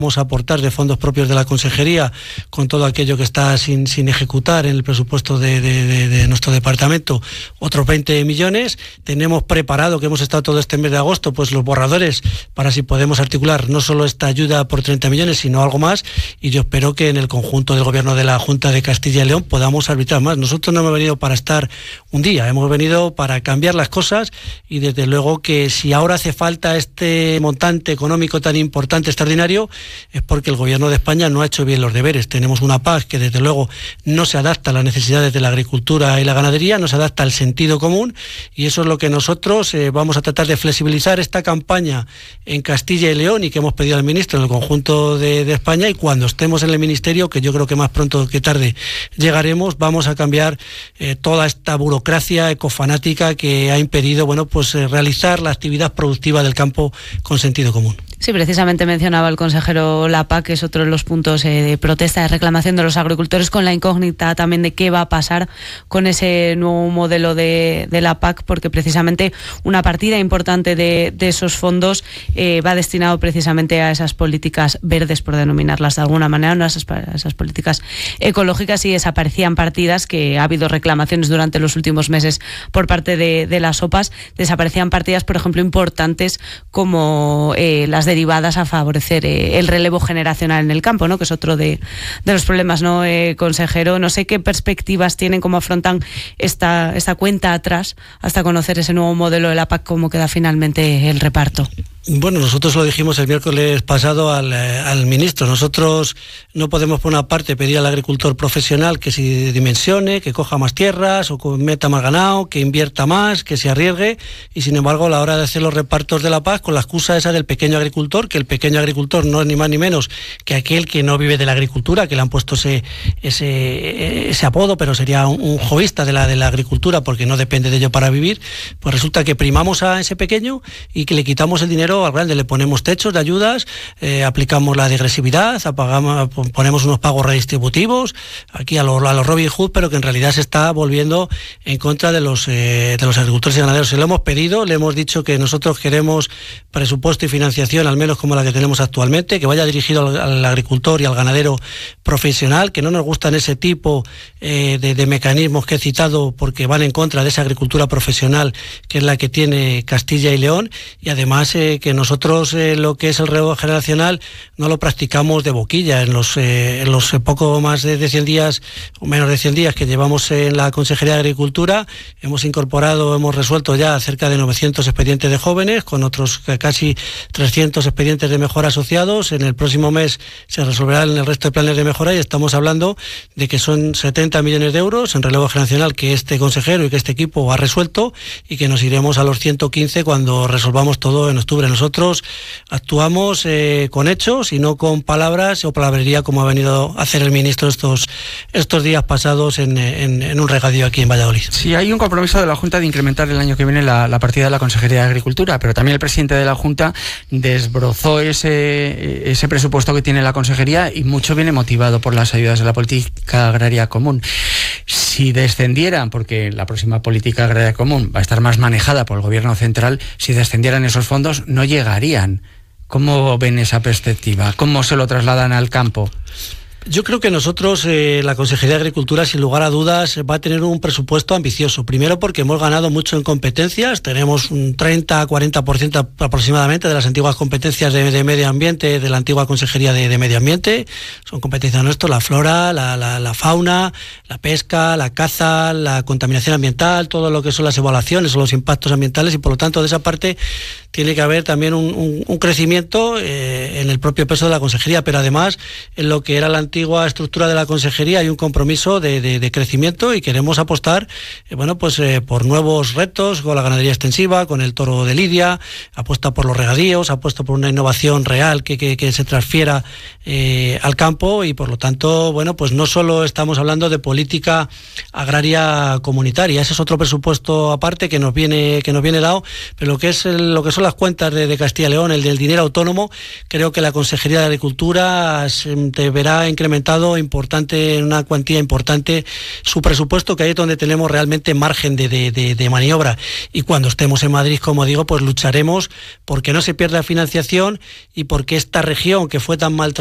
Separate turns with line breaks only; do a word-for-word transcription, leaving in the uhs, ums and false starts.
Vamos a aportar de fondos propios de la Consejería con todo aquello que está sin, sin ejecutar en el presupuesto de, de, de, de nuestro departamento, otros veinte millones. Tenemos preparado, que hemos estado todo este mes de agosto, pues los borradores para si podemos articular no solo esta ayuda por treinta millones, sino algo más, y yo espero que en el conjunto del Gobierno de la Junta de Castilla y León podamos arbitrar más. Nosotros no hemos venido para estar un día, hemos venido para cambiar las cosas, y desde luego que si ahora hace falta este montante económico tan importante, extraordinario, es porque el Gobierno de España no ha hecho bien los deberes. Tenemos una P A C que desde luego no se adapta a las necesidades de la agricultura y la ganadería, no se adapta al sentido común, y eso es lo que nosotros eh, vamos a tratar de flexibilizar esta campaña en Castilla y León, y que hemos pedido al Ministro en el conjunto de, de España, y cuando estemos en el Ministerio, que yo creo que más pronto que tarde llegaremos, vamos a cambiar eh, toda esta burocracia ecofanática que ha impedido bueno, pues, eh, realizar la actividad productiva del campo con sentido común.
Sí, precisamente mencionaba el consejero la P A C, que es otro de los puntos eh, de protesta, de reclamación de los agricultores, con la incógnita también de qué va a pasar con ese nuevo modelo de, de la P A C, porque precisamente una partida importante de, de esos fondos eh, va destinado precisamente a esas políticas verdes, por denominarlas de alguna manera, no a esas, a esas políticas ecológicas, y desaparecían partidas, que ha habido reclamaciones durante los últimos meses por parte de, de las O P As, desaparecían partidas, por ejemplo, importantes como eh, las de derivadas a favorecer eh, el relevo generacional en el campo, ¿no? Que es otro de, de los problemas, ¿no, eh, consejero? No sé qué perspectivas tienen, cómo afrontan esta, esta cuenta atrás hasta conocer ese nuevo modelo de la P A C, cómo queda finalmente el reparto.
Bueno, nosotros lo dijimos el miércoles pasado al, al ministro. Nosotros no podemos, por una parte, pedir al agricultor profesional que se dimensione, que coja más tierras o que meta más ganado, que invierta más, que se arriesgue, y sin embargo a la hora de hacer los repartos de la P A C, con la excusa esa del pequeño agricultor, que el pequeño agricultor no es ni más ni menos que aquel que no vive de la agricultura, que le han puesto ese ese, ese apodo, pero sería un, un jovista de la, de la agricultura porque no depende de ello para vivir, pues resulta que primamos a ese pequeño y que le quitamos el dinero al grande, le ponemos techos de ayudas, eh, aplicamos la degresividad, apagamos, ponemos unos pagos redistributivos aquí a los, a los Robin Hood, pero que en realidad se está volviendo en contra de los eh, de los agricultores y ganaderos. Se lo hemos pedido, le hemos dicho que nosotros queremos presupuesto y financiación al menos como la que tenemos actualmente, que vaya dirigido al, al agricultor y al ganadero profesional, que no nos gustan ese tipo eh, de, de mecanismos que he citado porque van en contra de esa agricultura profesional que es la que tiene Castilla y León, y además eh, que nosotros eh, lo que es el relevo generacional no lo practicamos de boquilla. En los, eh, en los eh, poco más de, de cien días o menos de cien días que llevamos en la Consejería de Agricultura, hemos incorporado, hemos resuelto ya cerca de novecientos expedientes de jóvenes, con otros casi trescientos expedientes de mejora asociados. En el próximo mes se resolverán el resto de planes de mejora, y estamos hablando de que son setenta millones de euros en relevo generacional que este consejero y que este equipo ha resuelto, y que nos iremos a los ciento quince cuando resolvamos todo en octubre. Nosotros actuamos eh, con hechos y no con palabras o palabrería como ha venido a hacer el ministro estos, estos días pasados en, en, en un regadío aquí en Valladolid.
Sí, hay un compromiso de la Junta de incrementar el año que viene la, la partida de la Consejería de Agricultura, pero también el presidente de la Junta desbrozó ese, ese presupuesto que tiene la Consejería, y mucho viene motivado por las ayudas de la política agraria común. Si descendieran, porque la próxima política agraria común va a estar más manejada por el Gobierno central, si descendieran esos fondos no llegarían. ¿Cómo ven esa perspectiva? ¿Cómo se lo trasladan al campo?
Yo creo que nosotros, eh, la Consejería de Agricultura, sin lugar a dudas, va a tener un presupuesto ambicioso. Primero porque hemos ganado mucho en competencias, tenemos un treinta a cuarenta por ciento aproximadamente de las antiguas competencias de, de medio ambiente, de la antigua Consejería de, de Medio Ambiente. Son competencias nuestras, la flora, la, la, la fauna, la pesca, la caza, la contaminación ambiental, todo lo que son las evaluaciones o los impactos ambientales, y por lo tanto de esa parte tiene que haber también un, un, un crecimiento eh, en el propio peso de la Consejería, pero además en lo que era la antigua estructura de la Consejería hay un compromiso de, de, de crecimiento, y queremos apostar eh, bueno, pues, eh, por nuevos retos con la ganadería extensiva, con el toro de lidia, apuesta por los regadíos, apuesta por una innovación real que, que, que se transfiera eh, al campo, y por lo tanto, bueno, pues no solo estamos hablando de política agraria comunitaria, ese es otro presupuesto aparte que nos viene, que nos viene dado, pero lo que es el, lo que son son las cuentas de, de Castilla y León, el del dinero autónomo, creo que la Consejería de Agricultura se verá incrementado importante, en una cuantía importante, su presupuesto, que ahí es donde tenemos realmente margen de, de, de, de maniobra. Y cuando estemos en Madrid, como digo, pues lucharemos porque no se pierda financiación y porque esta región que fue tan maltratada